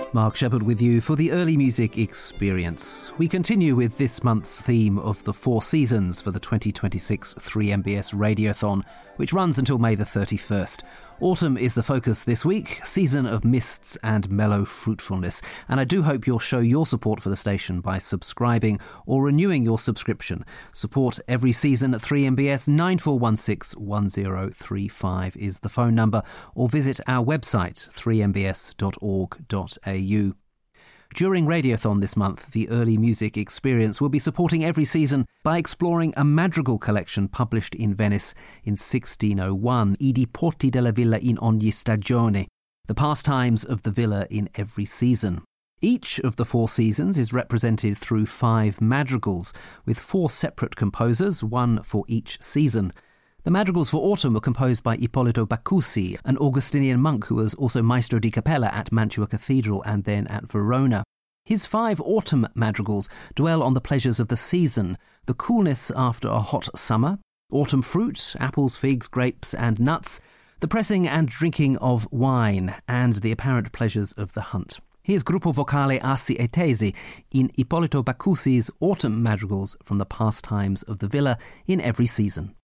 Mark Shepherd with you for the Early Music Experience. We continue with this month's theme of the 4 seasons for the 2026 3MBS Radiothon, which runs until May the 31st. Autumn is the focus this week, season of mists and mellow fruitfulness, and I do hope you'll show your support for the station by subscribing or renewing your subscription. Support every season at 3MBS. 94161035 is the phone number, or visit our website 3mbs.org.au. During Radiothon this month, the Early Music Experience will be supporting every season by exploring a madrigal collection published in Venice in 1601, I diporti della villa in ogni stagione, the pastimes of the villa in every season. Each of the 4 seasons is represented through 5 madrigals, with 4 separate composers, one for each season. The madrigals for autumn were composed by Ippolito Baccusi, an Augustinian monk who was also Maestro di Cappella at Mantua Cathedral and then at Verona. His 5 autumn madrigals dwell on the pleasures of the season, the coolness after a hot summer, autumn fruit, apples, figs, grapes and nuts, the pressing and drinking of wine, and the apparent pleasures of the hunt. Here's Gruppo Vocale Assi e Tesi in Ippolito Baccusi's autumn madrigals from the pastimes of the villa in every season.